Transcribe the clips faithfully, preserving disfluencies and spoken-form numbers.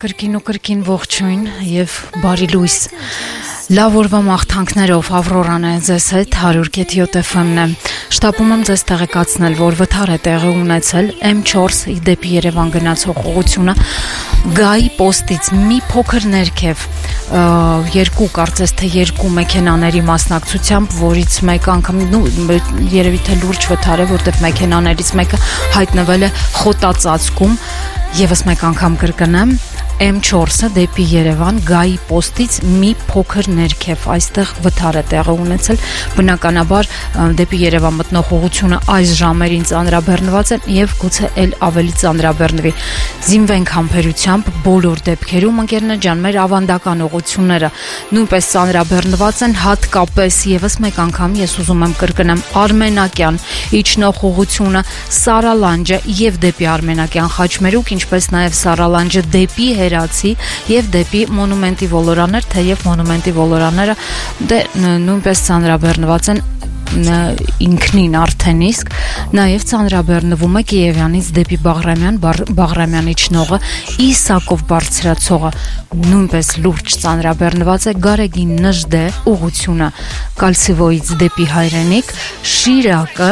Կրկին ու կրկին ողջույն եւ բարի լույս։ Լավ օրվա մաղթանքներով Ավրորան է ձեզ հետ one oh seven F M-ն է։ Շտապում եմ ձեզ տեղեկացնել, որ վթար է տեղի ունեցել M four դեպի Երևան գնացող ուղղությունը Գայի պոստից մի փոքր ներքև երկու կարծես թե երկու մեքենաների մասնակցությամբ, որից մեկ անգամ նու երևի թե լուրջ վթար է, որտեղ մեքենաներից մեկը հայտնվել է խոտածածկում, եւս մեկ անգամ կրկնեմ M four-ը դեպի Երևան Գայի պոստից մի փոքր ներքև այստեղ վթար է տեղի ունեցել, բնականաբար դեպի Երևան մտնող ուղղությունը այս ժամերին ծանրաբեռնված է եւ գուցե ել ավելի ծանրաբեռնվի։ Զինվենք համբերությամբ բոլոր դեպքերում, ընկերներ ջան, մեր ավանդական ուղղությունները նույնպես ծանրաբեռնված են, հատկապես եւս մեկ անգամ ես ուզում եմ կրկնեմ Արմենակյան իջնող ուղղությունը Սարալանջը եւ դեպի Արմենակյան Խաչմերուկ, ինչպես նաեւ Սարալանջը դեպի Հերացի եւ դեպի Մոնումենտի ոլորաններ, թեև Մոնումենտի ոլորանները դե նույնպես ծանրաբեռնված են ինքնին արդեն իսկ, նաև ծանրաբեռնվում է Կիևյանից դեպի Բաղրամյան, Բաղրամյան իջնողը Իսակով բարձրացողը նույնպես լուրջ ծանրաբեռնված է Գարեգին Նժդե ուղղությունը Կալսիվոյից դեպի Հայրենիք, Շիրակը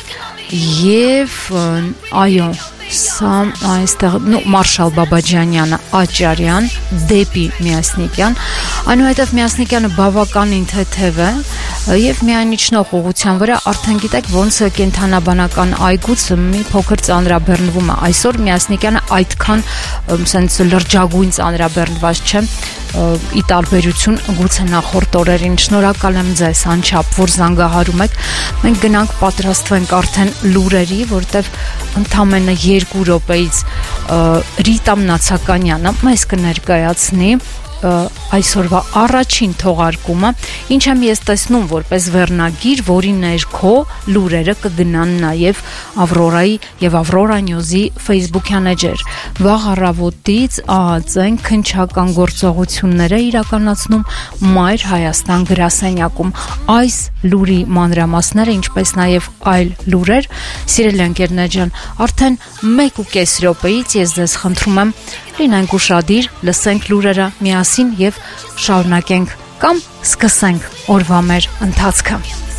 եւ այո Սա այստեղ նո Մարշալ Բաբաջանյանը Աճարյան դեպի Միասնիկյան, այնուհետև Միասնիկյանը բավականին թեթև է եւ միայն իջնող ուղղության վրա արդեն գիտեք ոնց կենթանաբանական այգուց մի փոքր ծանրաբեռնվում է։ Այսօր Միասնիկյանը այդքան sense լրջագույն ծանրաբեռնված չէ ի տարբերություն գուցե նախորդ օրերին։ Շնորհակալ եմ ձեզ անչափ, որ զանգահարում եք։ Մենք գնանք պատրաստվենք արդեն լուրերի, որտեվ ընդամենը երկու րոպեից Ռիտամ Նացականյանը մեզ կներկայացնի այսօրվա առաջին թողարկումը, ինչ եմ ես տեսնում որպես վերնագիր, որի ներքո լուրերը կգնան նաև Ավրորայի եւ Ավրորա Նյուզի Facebook-յան էջեր։ Վաղ առավոտից ԱԱԾ-ն քննչական գործողությունները իրականացնում Մայր Հայաստան գրասենյակում։ Այս լուրի մանրամասները, ինչպես նաև այլ լուրեր, սիրելի ընկերներ ջան, արդեն մեկ ու կես րոպեից ես ձեզ խնդրում եմ լինենք ուշադիր, լսենք լուրերը միասին եւ շարունակենք կամ սկսենք օրվա մեր ընթացքը։